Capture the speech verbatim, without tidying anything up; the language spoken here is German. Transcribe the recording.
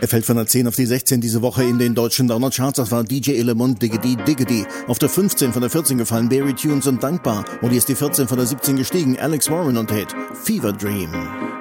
Er fällt von der zehn auf die sechzehn diese Woche in den deutschen Downer-Charts. Das war D J Element, Diggity Diggity. Auf der fünfzehn von der vierzehn gefallen Barry Tunes und Dankbar. Und hier ist die vierzehn von der siebzehn gestiegen, Alex Warren und Hit Fever Dream.